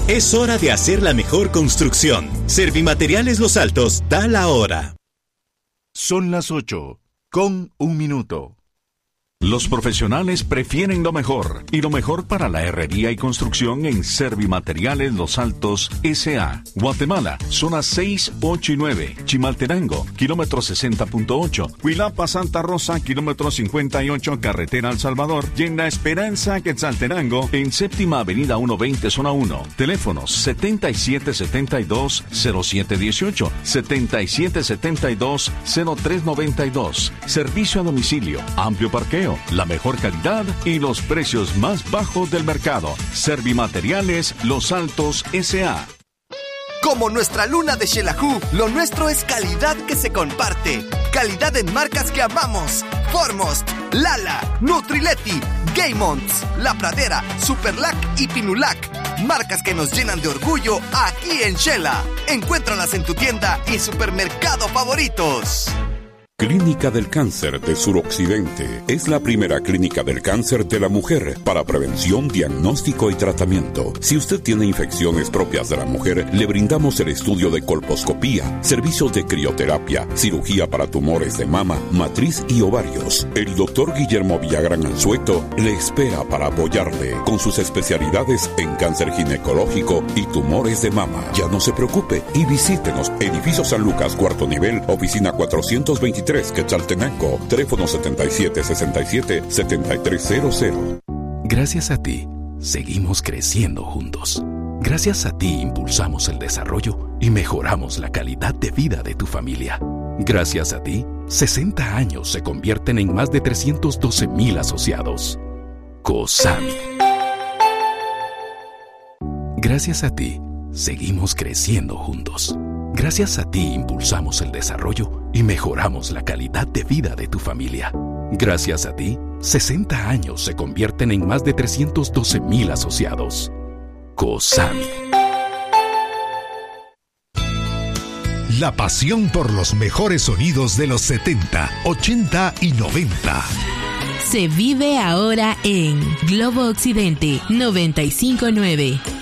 Es hora de hacer la mejor construcción. Servimateriales Los Altos da la hora. Son las 8:01. Los profesionales prefieren lo mejor, y lo mejor para la herrería y construcción en Servimateriales Los Altos S.A. Guatemala, zonas 6, 8 y 9. Chimaltenango, kilómetro 60.8. Huilapa, Santa Rosa, kilómetro 58, carretera El Salvador. Y en La Esperanza, Quetzaltenango, en Séptima Avenida 120, zona 1. Teléfonos 7772-0718, 7772-0392. Servicio a domicilio, amplio parqueo, la mejor calidad y los precios más bajos del mercado. Servimateriales Los Altos S.A. Como nuestra luna de Xelajú, lo nuestro es calidad que se comparte. Calidad en marcas que amamos. Foremost, Lala, Nutrileti, Gaymonts, La Pradera, Superlac y Pinulac. Marcas que nos llenan de orgullo aquí en Xela. Encuéntralas en tu tienda y supermercado favoritos. Clínica del Cáncer de Suroccidente es la primera clínica del cáncer de la mujer para prevención, diagnóstico y tratamiento. Si usted tiene infecciones propias de la mujer, le brindamos el estudio de colposcopía, servicios de crioterapia, cirugía para tumores de mama, matriz y ovarios. El doctor Guillermo Villagrán Anzueto le espera para apoyarle con sus especialidades en cáncer ginecológico y tumores de mama. Ya no se preocupe y visítenos. Edificio San Lucas, cuarto nivel, oficina 423, Quetzaltenango, teléfono 7767-7300. Gracias a ti, seguimos creciendo juntos. Gracias a ti impulsamos el desarrollo y mejoramos la calidad de vida de tu familia. Gracias a ti, 60 años se convierten en más de 312,000 asociados. COSAMI. Gracias a ti, seguimos creciendo juntos. Gracias a ti impulsamos el desarrollo y mejoramos la calidad de vida de tu familia. Gracias a ti, 60 años se convierten en más de 312,000 asociados. COSAMI. La pasión por los mejores sonidos de los 70, 80 y 90. Se vive ahora en Globo Occidente 95.9.